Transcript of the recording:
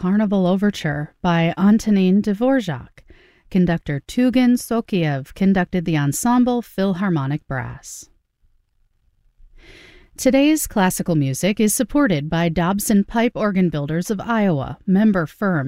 Carnival Overture by Antonin Dvorak. Conductor Tugan Sokiev conducted the Ensemble Philharmonic Brass. Today's classical music is supported by Dobson Pipe Organ Builders of Iowa, member firm